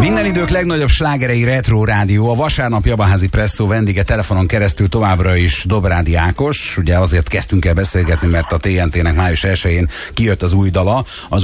Minden idők legnagyobb slágerei Retro Rádió, a vasárnapi Abaházi Presszó vendége telefonon keresztül továbbra is Dobrádi Ákos. Ugye azért kezdtünk el beszélgetni, mert a TNT-nek május 1-én kijött az új dala, az